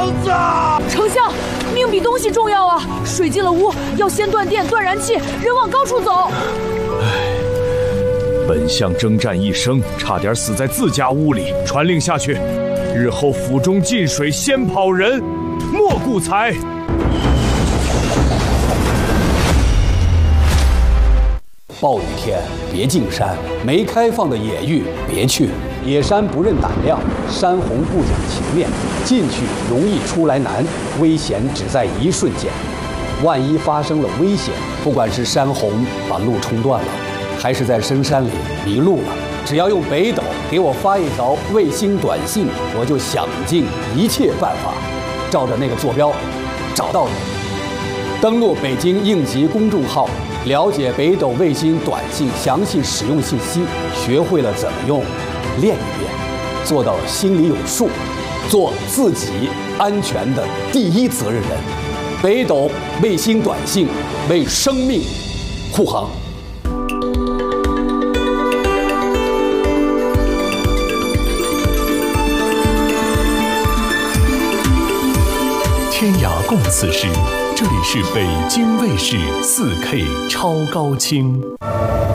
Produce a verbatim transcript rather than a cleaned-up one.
小子！ 丞相，命比东西重要啊！水进了屋，要先断电、断燃气，人往高处走。 唉，本相征战一生，差点死在自家屋里。传令下去，日后府中进水，先跑人，莫顾财。 暴雨天别进山，没开放的野域别去。野山不认胆量，山洪不讲情面，进去容易出来难，危险只在一瞬间。万一发生了危险，不管是山洪把路冲断了，还是在深山里迷路了，只要用北斗给我发一条卫星短信，我就想尽一切办法，照着那个坐标找到你。登录北京应急公众号，了解北斗卫星短信详细使用信息，学会了怎么用，练一遍，做到心里有数，做自己安全的第一责任人。北斗卫星短信为生命护航。 天涯共此时，这里是北京卫视四 K 超高清。